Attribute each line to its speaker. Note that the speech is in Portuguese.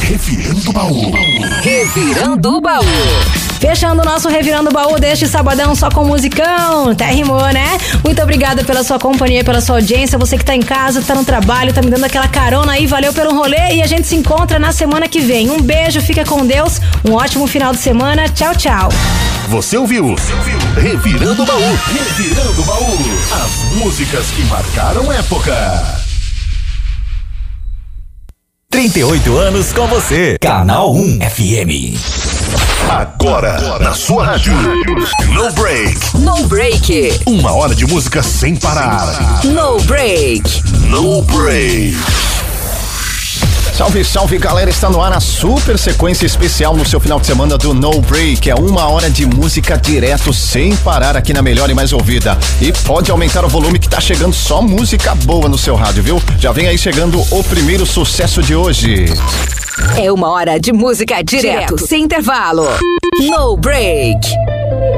Speaker 1: Revirando o Baú.
Speaker 2: Revirando o Baú.
Speaker 3: Fechando o nosso Revirando o Baú deste sabadão só com musicão. Até rimou, né? Muito obrigada pela sua companhia, pela sua audiência. Você que tá em casa, tá no trabalho, tá me dando aquela carona aí. Valeu pelo rolê e a gente se encontra na semana que vem. Um beijo, fica com Deus. Um ótimo final de semana. Tchau, tchau.
Speaker 1: Você ouviu? Revirando o Baú. Revirando o Baú. As músicas que marcaram época.
Speaker 4: 38 anos com você. Canal 1 FM.
Speaker 1: Agora, na sua rádio. No Break.
Speaker 2: No Break.
Speaker 1: 1 hora de música sem parar.
Speaker 2: No Break.
Speaker 1: No Break.
Speaker 5: Salve, salve, galera, está no ar a super sequência especial no seu final de semana do No Break. É 1 hora de música direto, sem parar aqui na melhor e mais ouvida. E pode aumentar o volume que tá chegando só música boa no seu rádio, viu? Já vem aí chegando o primeiro sucesso de hoje.
Speaker 2: É 1 hora de música direto, sem intervalo. No Break.